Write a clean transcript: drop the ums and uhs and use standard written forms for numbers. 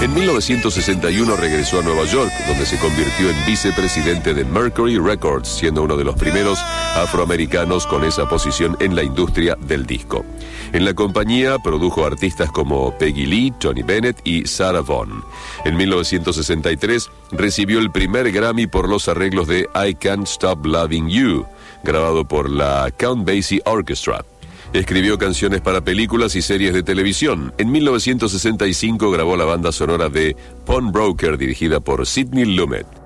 En 1961 regresó a Nueva York, donde se convirtió en vicepresidente de Mercury Records, siendo uno de los primeros afroamericanos con esa posición en la industria del disco. En la compañía produjo artistas como Peggy Lee, Tony Bennett y Sarah Vaughan. En 1963 recibió el primer Grammy por los arreglos de I Can't Stop Loving You, grabado por la Count Basie Orchestra. Escribió canciones para películas y series de televisión. En 1965 grabó la banda sonora de Pawnbroker, dirigida por Sidney Lumet.